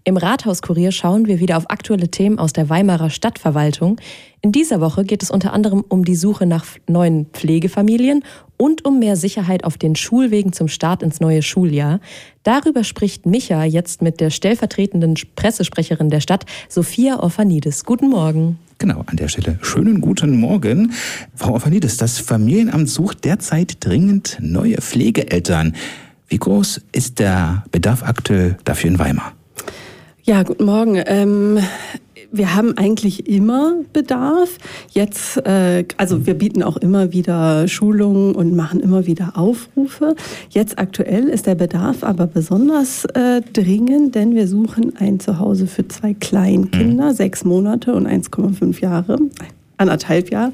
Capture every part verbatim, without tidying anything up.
Im Rathauskurier schauen wir wieder auf aktuelle Themen aus der Weimarer Stadtverwaltung. In dieser Woche geht es unter anderem um die Suche nach neuen Pflegefamilien und um mehr Sicherheit auf den Schulwegen zum Start ins neue Schuljahr. Darüber spricht Micha jetzt mit der stellvertretenden Pressesprecherin der Stadt, Sophia Orphanidis. Guten Morgen. Genau, an der Stelle schönen guten Morgen. Frau Orphanidis, das Familienamt sucht derzeit dringend neue Pflegeeltern. Wie groß ist der Bedarf aktuell dafür in Weimar? Ja, guten Morgen. Ähm, wir haben eigentlich immer Bedarf. Jetzt, äh, also wir bieten auch immer wieder Schulungen und machen immer wieder Aufrufe. Jetzt aktuell ist der Bedarf aber besonders äh, dringend, denn wir suchen ein Zuhause für zwei Kleinkinder, mhm. sechs Monate und eins Komma fünf Jahre. Anderthalb Jahre.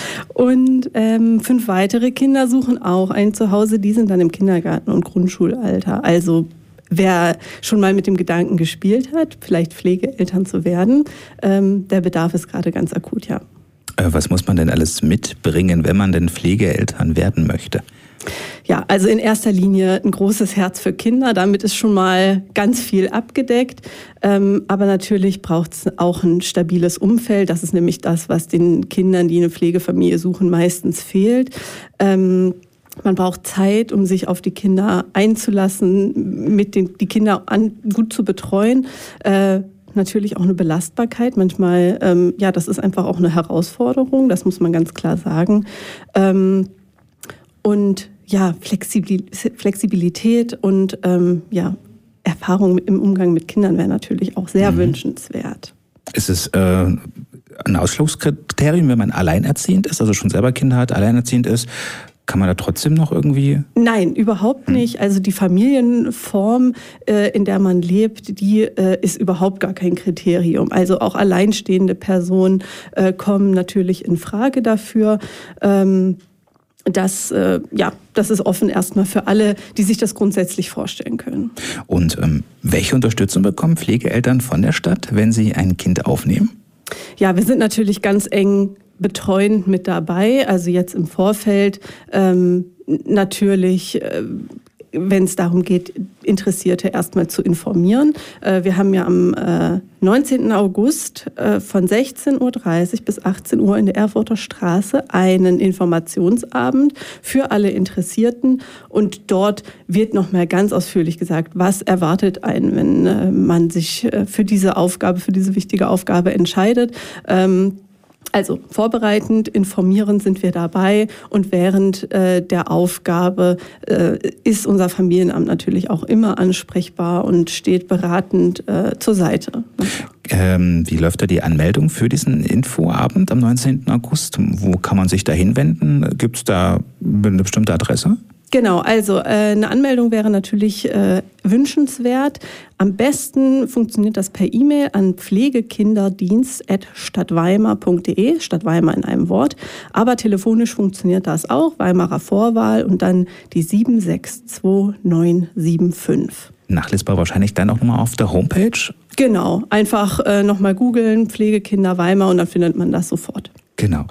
Und ähm, fünf weitere Kinder suchen auch ein Zuhause. Die sind dann im Kindergarten- und Grundschulalter. Also wer schon mal mit dem Gedanken gespielt hat, vielleicht Pflegeeltern zu werden, ähm, der Bedarf ist gerade ganz akut, ja. Was muss man denn alles mitbringen, wenn man denn Pflegeeltern werden möchte? Ja, also in erster Linie ein großes Herz für Kinder. Damit ist schon mal ganz viel abgedeckt. Ähm, aber natürlich braucht es auch ein stabiles Umfeld. Das ist nämlich das, was den Kindern, die eine Pflegefamilie suchen, meistens fehlt. Ähm, Man braucht Zeit, um sich auf die Kinder einzulassen, mit den die Kinder an, gut zu betreuen. Äh, natürlich auch eine Belastbarkeit. Manchmal, ähm, ja, das ist einfach auch eine Herausforderung. Das muss man ganz klar sagen. Ähm, und ja, Flexibilität und ähm, ja, Erfahrung im Umgang mit Kindern wäre natürlich auch sehr mhm. wünschenswert. Ist es äh, ein Ausschlusskriterium, wenn man alleinerziehend ist, also schon selber Kinder hat, alleinerziehend ist? Kann man da trotzdem noch irgendwie? Nein, überhaupt nicht. Also die Familienform, äh, in der man lebt, die äh, ist überhaupt gar kein Kriterium. Also auch alleinstehende Personen äh, kommen natürlich in Frage dafür. Ähm, das, äh, ja, das ist offen erstmal für alle, die sich das grundsätzlich vorstellen können. Und ähm, welche Unterstützung bekommen Pflegeeltern von der Stadt, wenn sie ein Kind aufnehmen? Ja, wir sind natürlich ganz eng betreuend mit dabei, also jetzt im Vorfeld ähm, natürlich, äh, wenn es darum geht, Interessierte erstmal zu informieren. Äh, wir haben ja am äh, neunzehnten August äh, von sechzehn Uhr dreißig bis achtzehn Uhr in der Erfurter Straße einen Informationsabend für alle Interessierten und dort wird nochmal ganz ausführlich gesagt, was erwartet einen, wenn äh, man sich äh, für diese Aufgabe, für diese wichtige Aufgabe entscheidet. Ähm, Also vorbereitend, informierend sind wir dabei und während äh, der Aufgabe äh, ist unser Familienamt natürlich auch immer ansprechbar und steht beratend äh, zur Seite. Ähm, wie läuft da die Anmeldung für diesen Infoabend am neunzehnten August? Wo kann man sich da hinwenden? Gibt es da eine bestimmte Adresse? Genau, also äh, eine Anmeldung wäre natürlich äh, wünschenswert. Am besten funktioniert das per E-Mail an pflegekinderdienst at stadtweimar punkt de, Stadtweimar in einem Wort. Aber telefonisch funktioniert das auch, Weimarer Vorwahl und dann die sieben sechs zwei neun sieben fünf. Nachlesbar wahrscheinlich dann auch nochmal auf der Homepage? Genau, einfach äh, nochmal googeln, Pflegekinder Weimar und dann findet man das sofort. Genau.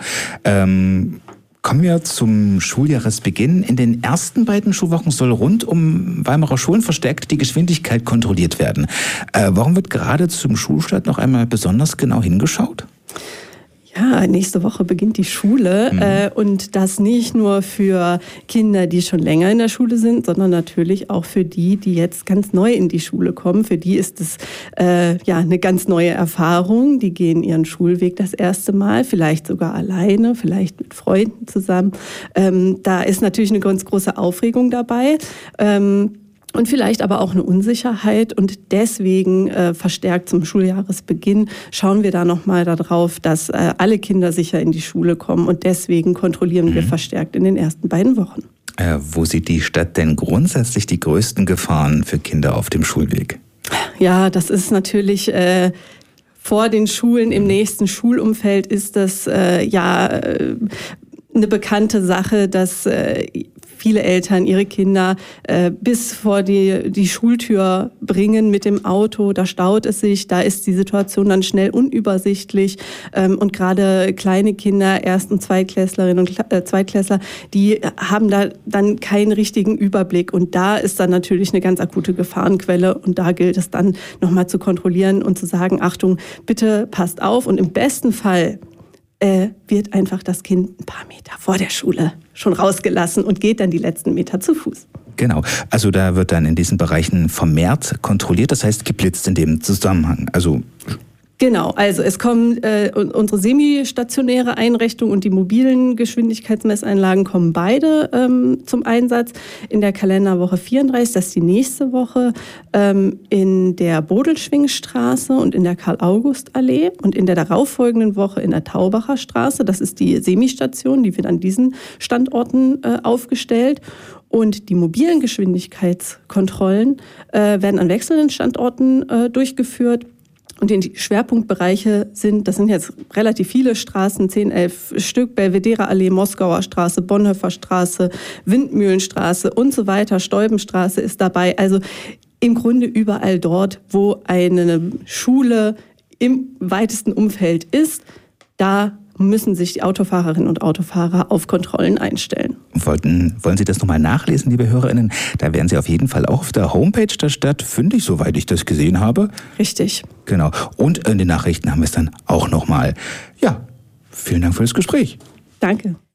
Ähm Kommen wir zum Schuljahresbeginn. In den ersten beiden Schulwochen soll rund um Weimarer Schulen verstärkt die Geschwindigkeit kontrolliert werden. Äh, warum wird gerade zum Schulstart noch einmal besonders genau hingeschaut? Ja, nächste Woche beginnt die Schule mhm. äh, und das nicht nur für Kinder, die schon länger in der Schule sind, sondern natürlich auch für die, die jetzt ganz neu in die Schule kommen. Für die ist es äh, ja eine ganz neue Erfahrung. Die gehen ihren Schulweg das erste Mal, vielleicht sogar alleine, vielleicht mit Freunden zusammen. Ähm, da ist natürlich eine ganz große Aufregung dabei. Ähm, Und vielleicht aber auch eine Unsicherheit und deswegen äh, verstärkt zum Schuljahresbeginn schauen wir da nochmal darauf, dass äh, alle Kinder sicher in die Schule kommen und deswegen kontrollieren mhm. wir verstärkt in den ersten beiden Wochen. Äh, wo sieht die Stadt denn grundsätzlich die größten Gefahren für Kinder auf dem Schulweg? Ja, das ist natürlich äh, vor den Schulen im nächsten Schulumfeld ist das äh, ja äh, eine bekannte Sache, dass äh, viele Eltern ihre Kinder äh, bis vor die, die Schultür bringen mit dem Auto. Da staut es sich, da ist die Situation dann schnell unübersichtlich. Ähm, und gerade kleine Kinder, Erst- und Zweitklässlerinnen und Kla- äh, Zweitklässler, die haben da dann keinen richtigen Überblick. Und da ist dann natürlich eine ganz akute Gefahrenquelle. Und da gilt es dann nochmal zu kontrollieren und zu sagen, Achtung, bitte passt auf. Und im besten Fall äh, wird einfach das Kind ein paar Meter vor der Schule schon rausgelassen und geht dann die letzten Meter zu Fuß. Genau, also da wird dann in diesen Bereichen vermehrt kontrolliert, das heißt geblitzt in dem Zusammenhang. Also Genau, also es kommen äh, unsere semistationäre Einrichtung und die mobilen Geschwindigkeitsmesseinlagen kommen beide ähm, zum Einsatz. In der Kalenderwoche vierunddreißig, das ist die nächste Woche, ähm, in der Bodelschwingstraße und in der Karl-August-Allee und in der darauffolgenden Woche in der Taubacher Straße. Das ist die Semistation, die wird an diesen Standorten äh, aufgestellt. Und die mobilen Geschwindigkeitskontrollen äh, werden an wechselnden Standorten äh, durchgeführt. Und die Schwerpunktbereiche sind, das sind jetzt relativ viele Straßen, zehn, elf Stück, Belvedere Allee, Moskauer Straße, Bonhoeffer Straße, Windmühlenstraße und so weiter, Steubenstraße ist dabei. Also im Grunde überall dort, wo eine Schule im weitesten Umfeld ist, da müssen sich die Autofahrerinnen und Autofahrer auf Kontrollen einstellen. Wollten, wollen Sie das nochmal nachlesen, liebe HörerInnen? Da werden Sie auf jeden Fall auch auf der Homepage der Stadt fündig, soweit ich das gesehen habe. Richtig. Genau. Und in den Nachrichten haben wir es dann auch nochmal. Ja, vielen Dank für das Gespräch. Danke.